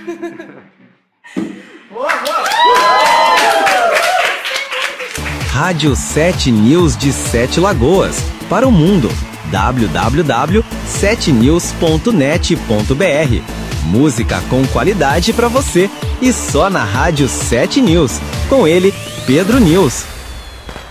Boa, boa! Rádio 7 News de Sete Lagoas, para o mundo. www.7news.net.br. Música com qualidade para você e só na Rádio 7 News. Com ele, Pedro News.